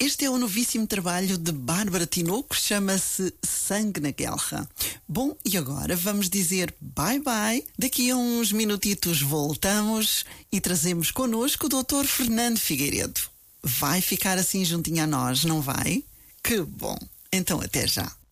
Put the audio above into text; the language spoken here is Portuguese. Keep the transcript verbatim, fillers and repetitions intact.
Este é o novíssimo trabalho de Bárbara Tinoco, chama-se Sangue na Guerra. Bom, e agora vamos dizer bye-bye. Daqui a uns minutitos voltamos e trazemos connosco o doutor Fernando Figueiredo. Vai ficar assim juntinho a nós, não vai? Que bom! Então até já!